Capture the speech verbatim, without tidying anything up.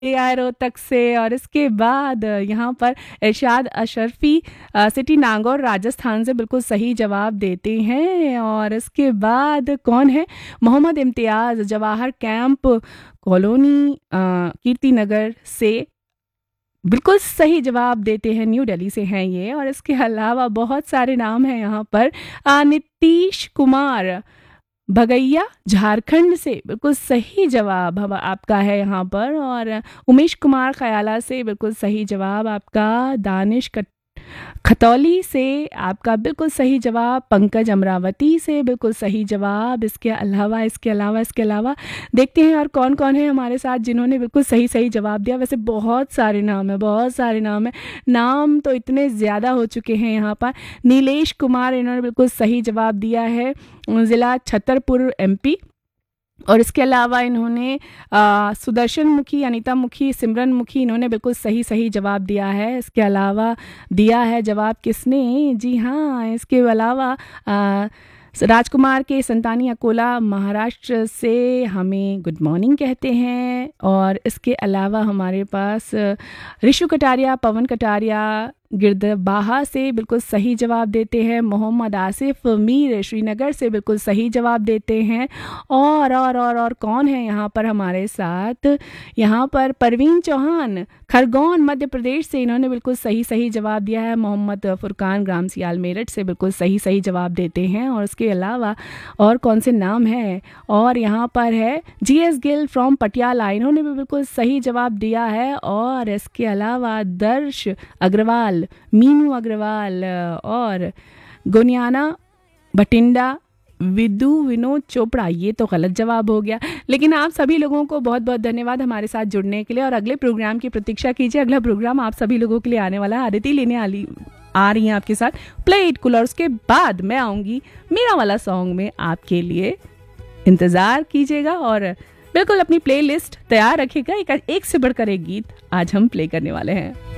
ये आए रोहतक से। और इसके बाद यहाँ पर इरशाद अशरफी अ, सिटी नागौर राजस्थान से बिल्कुल सही जवाब देते हैं। और इसके बाद कौन है, मोहम्मद इम्तियाज़ जवाहर कैंप कॉलोनी अ, कीर्ति नगर से बिल्कुल सही जवाब देते हैं, न्यू दिल्ली से हैं ये। और इसके अलावा बहुत सारे नाम हैं यहाँ पर। अ, नीतीश कुमार भगैया झारखंड से बिल्कुल सही जवाब हम आपका है यहाँ पर। और उमेश कुमार खयाला से बिल्कुल सही जवाब आपका। दानिश कट खतौली से आपका बिल्कुल सही जवाब। पंकज अमरावती से बिल्कुल सही जवाब। इसके अलावा इसके अलावा इसके अलावा देखते हैं और कौन कौन है हमारे साथ जिन्होंने बिल्कुल सही सही जवाब दिया। वैसे बहुत सारे नाम हैं, बहुत सारे नाम हैं, नाम तो इतने ज़्यादा हो चुके हैं यहाँ पर। नीलेश कुमार, इन्होंने बिल्कुल सही जवाब दिया है, ज़िला छतरपुर एमपी। और इसके अलावा इन्होंने आ, सुदर्शन मुखी, अनीता मुखी, सिमरन मुखी, इन्होंने बिल्कुल सही सही जवाब दिया है। इसके अलावा दिया है जवाब किसने, जी हाँ, इसके अलावा आ, राजकुमार के संतानी अकोला महाराष्ट्र से हमें गुड मॉर्निंग कहते हैं। और इसके अलावा हमारे पास ऋषु कटारिया, पवन कटारिया गिरदबाहा से बिल्कुल सही जवाब देते हैं। मोहम्मद आसिफ मीर श्रीनगर से बिल्कुल सही जवाब देते हैं। और और और और कौन है यहाँ पर हमारे साथ, यहाँ पर परवीन चौहान खरगोन मध्य प्रदेश से, इन्होंने बिल्कुल सही सही जवाब दिया है। मोहम्मद फुरकान ग्राम सियाल मेरठ से बिल्कुल सही सही जवाब देते हैं। और उसके अलावा और कौन से नाम हैं, और यहाँ पर है G S Gill from Patiala, इन्होंने भी बिल्कुल सही जवाब दिया है। और इसके अलावा दर्श अग्रवाल, मीनू अग्रवाल और गोनियाना भटिंडा, विदु विनोद चोपड़ा, ये तो गलत जवाब हो गया। लेकिन आप सभी लोगों को बहुत बहुत धन्यवाद हमारे साथ जुड़ने के लिए। और अगले प्रोग्राम की प्रतीक्षा कीजिए। अगला प्रोग्राम आप सभी लोगों के लिए आने वाला है। आदिति लेने आली आ रही हैं आपके साथ प्ले इट कूल। और उसके बाद मैं आऊँगी मेरा वाला सॉन्ग में, आपके लिए इंतज़ार कीजिएगा। और बिल्कुल अपनी प्ले लिस्ट तैयार रखिएगा, एक, एक से बढ़कर एक गीत आज हम प्ले करने वाले हैं।